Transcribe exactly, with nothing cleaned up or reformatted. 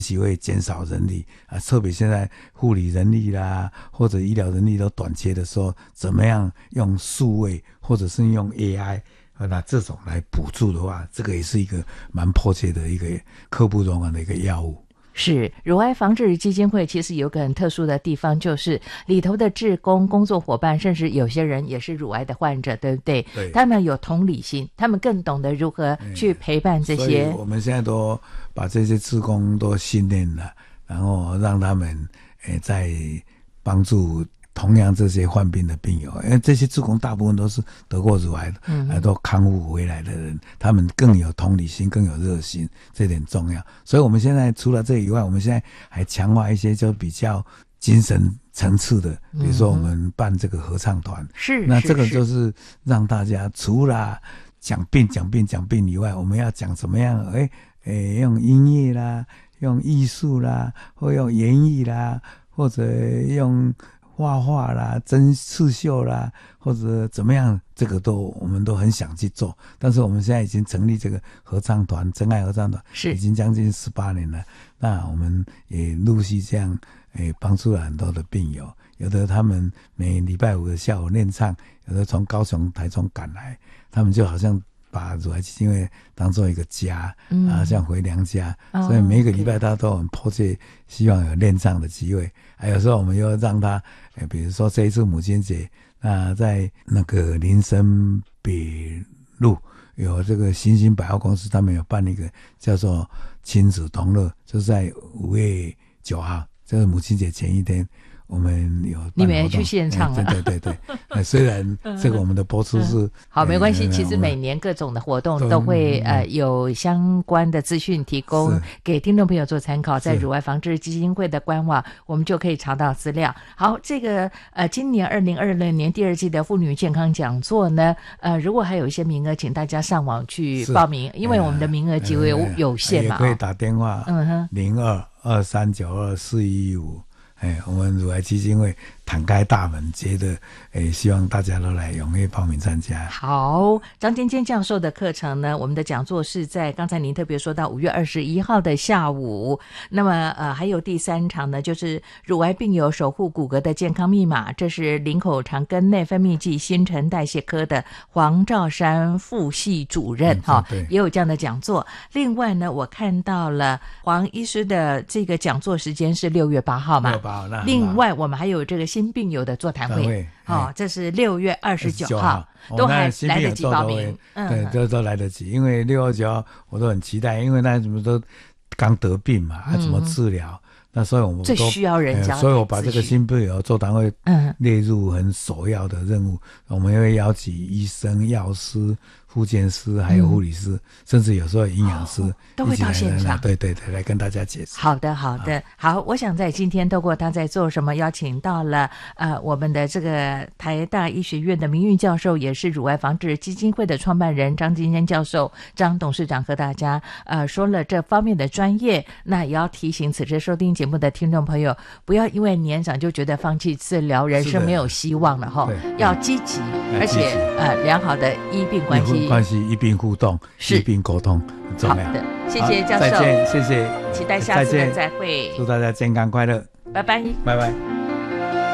是会减少人力啊，特别现在护理人力啦，或者医疗人力都短缺的时候，怎么样用数位或者是用 A I 那这种来补助的话，这个也是一个蛮迫切的一个刻不容缓的一个药物。 是乳癌防治基金会其实有个很特殊的地方，就是里头的志工工作伙伴，甚至有些人也是乳癌的患者，对不对？ 对， 他们有同理心，他们更懂得如何去陪伴这些。 所以我们现在都把这些志工都训练了，然后让他们诶在帮助同样这些患病的病友，因为这些志工大部分都是得过乳癌的，嗯、呃，都康复回来的人，他们更有同理心，更有热心，这点重要。所以我们现在除了这以外，我们现在还强化一些就比较精神层次的，比如说我们办这个合唱团， 是、嗯， 那这个就是让大家除了讲病、讲病、讲病以外，我们要讲怎么样？哎哎，用音乐啦，用艺术啦，或用演绎啦，或者用画画啦、针刺绣啦，或者怎么样，这个都我们都很想去做。但是我们现在已经成立这个合唱团，真爱合唱团，是已经将近十八年了。那我们也陆续这样，诶，帮助了很多的病友。有的他们每礼拜五的下午练唱，有的从高雄、台中赶来，他们就好像把乳癌基金会当做一个家，嗯、啊，像回娘家，哦、所以每一个礼拜他都很迫切希望有练唱的机会。还有时候我们又让他，呃，比如说这一次母亲节，那在那个林森北路有这个新兴百货公司，他们有办一个叫做亲子同乐，就是在五月九号，这个母亲节前一天。我们有你们也去现场了， 对对对对。虽然这个我们的播出是、嗯、 好，没关系。其实每年各种的活动都会呃有相关的资讯提供给听众朋友做参考，在乳癌防治基金会的官网，我们就可以查到资料。好，这个呃今年二零二零年第二季的妇女健康讲座呢，呃如果还有一些名额，请大家上网去报名，因为我们的名额极为有限嘛。 也可以打电话，嗯哼，零二二三九二四一五。哎，我们乳癌基金会敞开大门，觉得哎，希望大家都来踊跃报名参加。 好，张坚坚教授的课程呢，我们的讲座是在刚才您特别说到五月二十一号的下午。那么呃，还有第三场呢，就是乳癌病友守护骨骼的健康密码，这是林口长庚内分泌暨新陈代谢科的黄兆山副系主任哈、嗯哦，也有这样的讲座。另外呢，我看到了黄医师的这个讲座时间是六月八号嘛。另外我们还有这个新病友的座谈会，哦，这是六月二十九号，都还来得及报名， 嗯、对，都都来得及，因为六月九号我都很期待，因为那什么都刚得病嘛，还、啊、怎么治疗？嗯，那所以我们最需要人家、呃， 所以我把这个新病友座谈会列入很首要的任务。嗯、我们会邀请医生、药师、复健师，还有护理师，嗯、甚至有时候营养师、哦、 都会到现场。 对对对，来跟大家解释。 好的，好的，好。好，我想在今天透过他在做什么，邀请到了呃我们的这个台大医学院的名誉教授，也是乳癌防治基金会的创办人张金坚教授、张董事长和大家呃说了这方面的专业。那也要提醒此时收听节目的听众朋友，不要因为年长就觉得放弃治疗，人生没有希望了哈，要积极，而且呃良好的医病关系。 关系医病互动，医病沟通很重要。 好的，谢谢教授， 再见，谢谢， 期待下次的再会， 祝大家健康快乐， 拜拜， 拜拜。